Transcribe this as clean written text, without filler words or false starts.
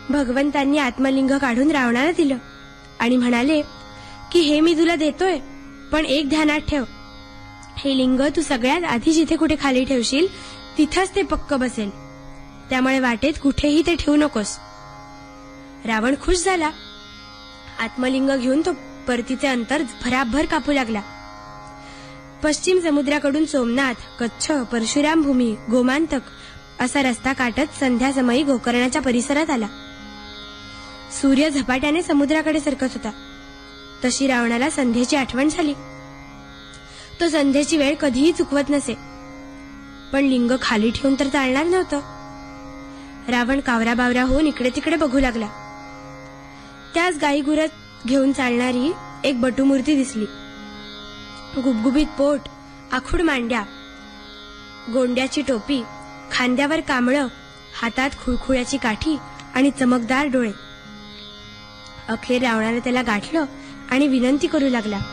भगवंतांनी आत्मलिंग काढून रावणाला दिलं आणि म्हणाले की हे मी तुला देतोय, पण एक ध्यानात ठेव, हे लिंग तू सगळ्यात आधी जिथे कुठे खाली ठेवशील तिथंच ते पक्क बसेल, त्यामुळे वाटेत कुठेही ते ठेवू नकोस. रावण खुश झाला. आत्मलिंग घेऊन तो परतीचे अंतर भराभर कापू लागला. पश्चिम समुद्राकडून सोमनाथ, कच्छ, परशुराम भूमी, गोमांतक असा रस्ता काटत संध्यासमयी गोकर्णाच्या परिसरात आला. सूर्य झपाट्याने समुद्राकडे सरकत होता. तशी रावणाला संध्येची आठवण झाली. तो संध्येची वेळ कधीही चुकवत नसे, पण लिंग खाली ठेवून तर चालणार नव्हतं. रावण कावरा बावरा होऊन इकडे तिकडे बघू लागला. त्याच गाईगुरत घेऊन चालणारी एक बटूमूर्ती दिसली. गुबगुबीत पोट, आखूड मांड्या, गोंड्याची टोपी, खांद्यावर कांबळं, हातात खुळखुळ्याची काठी आणि चमकदार डोळे. अखेर रावणाने त्याला गाठलं आणि विनंती करू लागला,